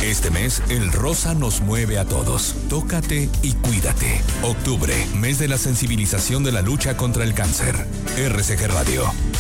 Este mes, el rosa nos mueve a todos. Tócate y cuídate. Octubre, mes de la sensibilización de la lucha contra el cáncer. RCG Radio.